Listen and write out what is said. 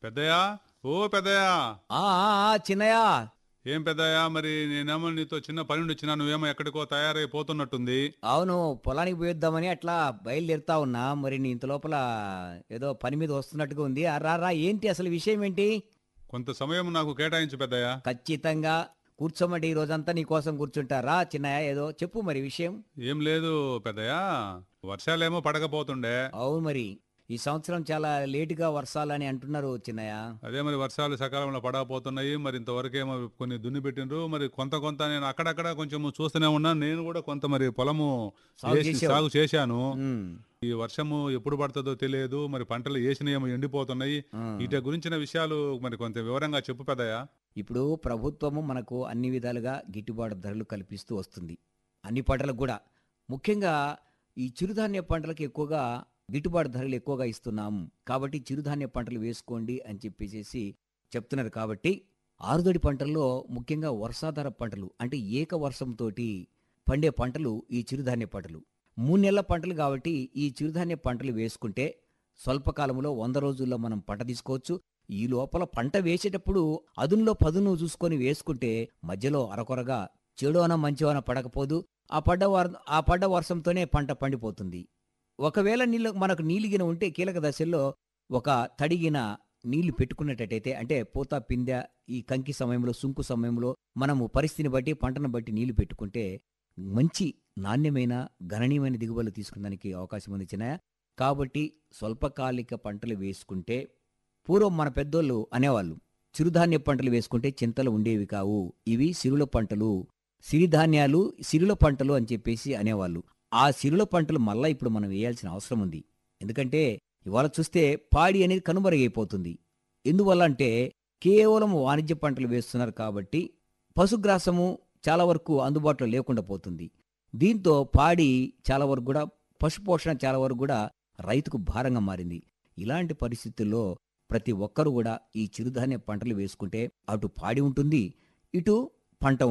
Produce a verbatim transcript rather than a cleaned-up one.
పెద్దయ్యా, ఓ పెద్దయ్యా. ఆ ఆ, ఆ, చిన్నయ్య. ఏం పెద్దయ్యా, మరి నేనేమో నీతో చిన్న పని ఉండి వచ్చినా, నువ్వేమో ఎక్కడికో తయారైపోతున్నట్టుంది. అవును, పొలానికి పోయొద్దామని అట్లా బయలుదేరుతా ఉన్నా. మరి నీ ఇంత లోపల ఏదో పని మీద వస్తున్నట్టుగా ఉంది. ఆ, రా రా, ఏంటి అసలు విషయం ఏంటి? కొంత సమయం నాకు కేటాయించు పెద్దయ్యా. ఖచ్చితంగా కూర్చోమంటే ఈ రోజంతా నీ కోసం కూర్చుంటారా చిన్నయ్య? ఏదో చెప్పు మరి విషయం. ఏం లేదు పెద్దయ్యా, వర్షాలేమో పడకపోతుండే. అవును, మరి ఈ సంవత్సరం చాలా లేటుగా వర్షాలని అంటున్నారు చిన్నయ్య. అదే మరి వర్షాలు సకాలంలో పడకపోతున్నాయి. మరి ఇంతవరకేమో కొన్ని దున్ని పెట్టినరు. మరి కొంత కొంత నేను అక్కడక్కడ కొంచెం చూస్తూనే ఉన్నాను. నేను కూడా కొంత మరి పొలము సాగు వేసి చేసావు. సాగు చేశాను. ఉమ్, ఈ వర్షము ఎప్పుడు పడుతుందో తెలియదు. మరి పంటలు వేసినయేమో ఎండిపోతున్నాయి. ఆ. వీటి గురించిన విషయాలు మరి కొంత వివరంగా చెప్పు పెద్దయ్యా. ఇప్పుడు ప్రభుత్వము మనకు అన్ని విధాలుగా గిట్టుబాటు ధరలు కల్పిస్తూ వస్తుంది, అన్ని పంటలకు కూడా. ముఖ్యంగా ఈ చిరుధాన్య పంటలకు ఎక్కువగా గిట్టుబాటు ధరలు ఎక్కువగా ఇస్తున్నాం. కాబట్టి చిరుధాన్య పంటలు వేసుకోండి అని చెప్పేసి చెప్తున్నారు. కాబట్టి ఆరుతడి పంటల్లో ముఖ్యంగా వర్షాధార పంటలు అంటే ఏక వర్షంతో పండే పంటలు ఈ చిరుధాన్య పంటలు. మూడు నెలల పంటలు కాబట్టి ఈ చిరుధాన్య పంటలు వేసుకుంటే స్వల్పకాలంలో వంద రోజుల్లో మనం పంట తీసుకోవచ్చు. ఈ లోపల పంట వేసేటప్పుడు అదునులో పదును చూసుకొని వేసుకుంటే మధ్యలో అరకొరగా చెడువన మంచివన పడకపోదు. ఆ పడ్డ వర్ ఆ పడ్డ వర్షంతోనే పంట పండిపోతుంది. ఒకవేళ నీళ్ళు మనకు నీలిగిన ఉంటే కీలక దశల్లో ఒక తడిగిన నీళ్లు పెట్టుకున్నట్టయితే, అంటే పూత పిందె ఈ కంకి సమయంలో సుంకు సమయంలో మనము పరిస్థితిని బట్టి పంటను బట్టి నీళ్లు పెట్టుకుంటే మంచి నాణ్యమైన గణనీయమైన దిగుబడులు తీసుకునేదానికి అవకాశం ఉంది చిన్నయ్య. కాబట్టి స్వల్పకాలిక పంటలు వేసుకుంటే, పూర్వం మన పెద్దోళ్ళు అనేవాళ్ళు చిరుధాన్య పంటలు వేసుకుంటే చింతలు ఉండేవి కావు, ఇవి సిరుల పంటలు, సిరిధాన్యాలు సిరుల పంటలు అని చెప్పేసి అనేవాళ్ళు. ఆ సిరుల పంటలు మళ్ళా ఇప్పుడు మనం వేయాల్సిన అవసరం ఉంది. ఎందుకంటే ఇవాళ చూస్తే పాడి అనేది కనుమరుగైపోతుంది. ఎందువల్ల అంటే కేవలం వాణిజ్య పంటలు వేస్తున్నారు కాబట్టి పశుగ్రాసము చాలా వరకు అందుబాటులో లేకుండా పోతుంది. దీంతో పాడి చాలా వరకు కూడా, పశుపోషణ చాలా వరకు కూడా రైతుకు భారంగా మారింది. ఇలాంటి పరిస్థితుల్లో ప్రతి ఒక్కరు కూడా ఈ చిరుధాన్య పంటలు వేసుకుంటే అటు పాడి ఉంటుంది, ఇటు పంట